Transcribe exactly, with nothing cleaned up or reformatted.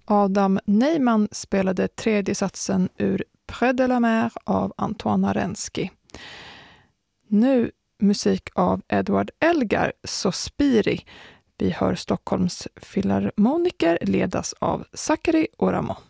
Adam Neyman spelade tredje satsen ur Près de la mer av Antoine Arensky. Nu musik av Edward Elgar, Sospiri. Vi hör Stockholms filharmoniker ledas av Zachary Oramo.